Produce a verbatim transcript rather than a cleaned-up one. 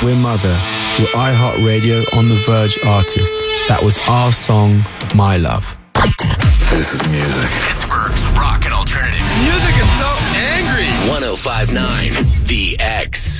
We're Mother. We're iHeartRadio on the Verge artist. That was our song, My Love. This is music. Pittsburgh's rock and alternative. Music is so angry. one oh five point nine The X.